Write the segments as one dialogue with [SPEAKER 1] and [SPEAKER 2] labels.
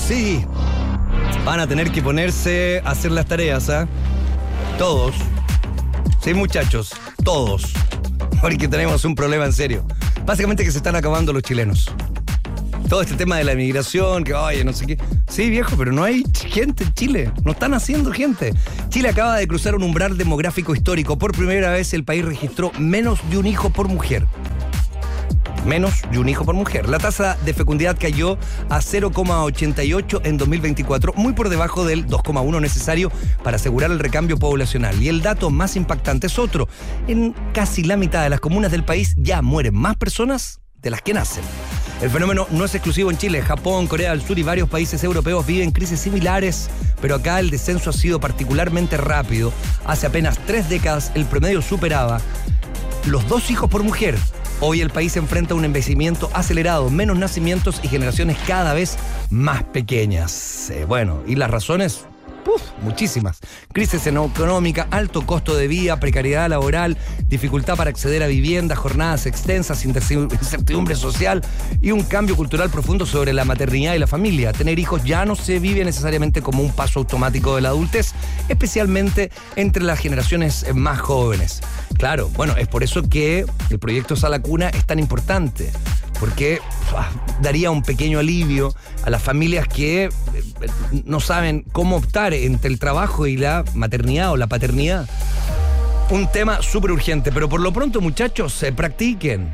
[SPEAKER 1] sí. Van a tener que ponerse a hacer las tareas, ¿ah? Todos. Sí, muchachos, todos. Porque tenemos un problema en serio. Básicamente que se están acabando los chilenos. Todo este tema de la migración, que oye, no sé qué. Sí, viejo, pero no hay gente en Chile. No están haciendo gente. Chile acaba de cruzar un umbral demográfico histórico. Por primera vez el país registró menos de un hijo por mujer. Menos de un hijo por mujer. La tasa de fecundidad cayó a 0,88 en 2024, muy por debajo del 2,1 necesario para asegurar el recambio poblacional. Y el dato más impactante es otro. En casi la mitad de las comunas del país ya mueren más personas de las que nacen. El fenómeno no es exclusivo en Chile. Japón, Corea del Sur y varios países europeos viven crisis similares, pero acá el descenso ha sido particularmente rápido. Hace apenas 3 décadas el promedio superaba los 2 hijos por mujer. Hoy el país enfrenta un envejecimiento acelerado, menos nacimientos y generaciones cada vez más pequeñas. Bueno, ¿y las razones? Muchísimas. Crisis económica, alto costo de vida, precariedad laboral, dificultad para acceder a vivienda, jornadas extensas, incertidumbre social y un cambio cultural profundo sobre la maternidad y la familia. Tener hijos ya no se vive necesariamente como un paso automático de la adultez, especialmente entre las generaciones más jóvenes. Claro, bueno, es por eso que el proyecto Sala Cuna es tan importante, porque daría un pequeño alivio a las familias que no saben cómo optar entre el trabajo y la maternidad o la paternidad. Un tema súper urgente, pero por lo pronto, muchachos, practiquen.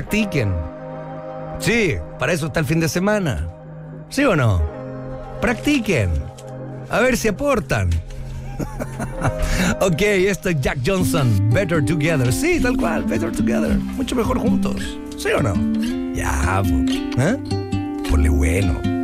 [SPEAKER 1] Sí, para eso está el fin de semana. ¿Sí o no? Practiquen. A ver si aportan. Ok, esto es Jack Johnson, Better Together. Sí, tal cual, Better Together. Mucho mejor juntos. ¿Sí o no? Ya, ¿eh? Ponle bueno.